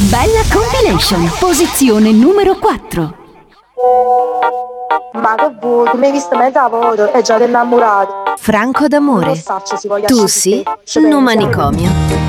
Bella Compilation, posizione numero 4. Ma che vuoi? Tu mi hai visto mezza foto e già ti innamorato. Franco d'amore. Tu sì, no manicomio.